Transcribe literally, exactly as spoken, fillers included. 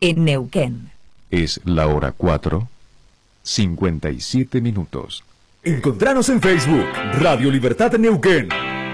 en Neuquén. Es la hora cuatro, cincuenta y siete minutos. Encontranos en Facebook, Radio Libertad Neuquén.